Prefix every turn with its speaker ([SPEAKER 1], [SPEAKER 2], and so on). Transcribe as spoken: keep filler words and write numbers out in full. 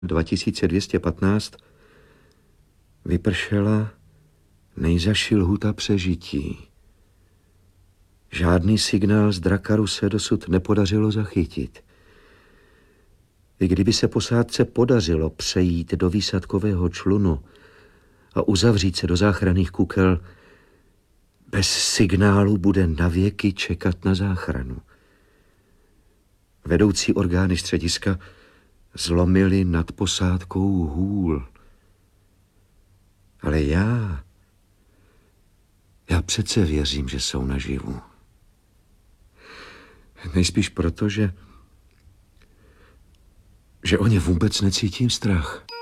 [SPEAKER 1] dva tisíce dvě stě patnáct vypršela nejzazší lhůta přežití. Žádný signál z Drakaru se dosud nepodařilo zachytit. I kdyby se posádce podařilo přejít do výsadkového člunu a uzavřít se do záchranných kukel, bez signálu bude navěky čekat na záchranu. Vedoucí orgány střediska zlomily nad posádkou hůl. Ale já, já přece věřím, že jsou naživu. Nejspíš proto, že, že o ně vůbec necítím strach.